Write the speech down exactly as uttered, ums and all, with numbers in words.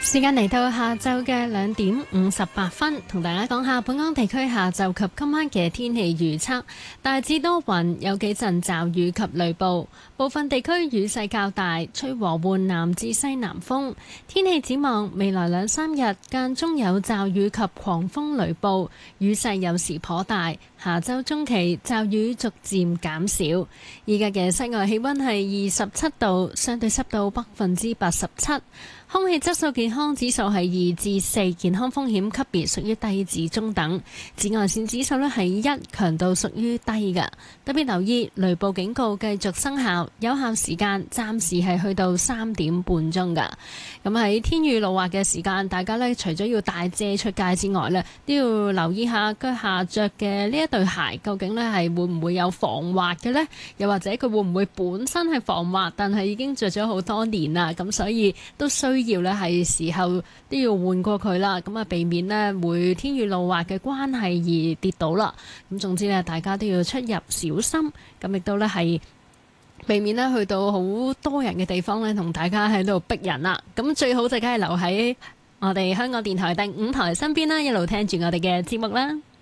時間嚟到下晝嘅兩點五十八分，同大家講下本港地區下晝及今晚嘅天氣預測。大致多雲，有幾陣驟雨及雷暴，部分地區雨勢較大，吹和緩南至西南風。天氣展望未來兩三日間中有驟雨及狂風雷暴，雨勢有時頗大。下週中期驟雨逐漸減少。依家嘅室外氣溫係二十七度，相對濕度百分之八十七。空氣質素健康指數係二至四，健康風險級別屬於低至中等。紫外線指數呢係一，強度屬於低嘅。特別留意雷暴警告繼續生效，有效時間暫時係去到三點半鐘㗎。咁喺天雨路滑嘅時間，大家呢除咗要帶遮出街之外呢，都要留意下腳下着嘅呢一對鞋究竟呢係會唔會有防滑嘅呢？又或者佢會唔會本身係防滑，但係已經着咗好多年啦，咁所以都需要需要咧係時候都要換過佢啦，咁啊避免呢會天雨路滑嘅關係而跌倒啦。咁總之呢，大家都要出入小心，咁亦都呢係避免呢去到好多人嘅地方呢同大家喺度逼人啦。咁最好就梗係留喺我哋香港電台第五台身邊啦，一路聽住我哋嘅節目啦。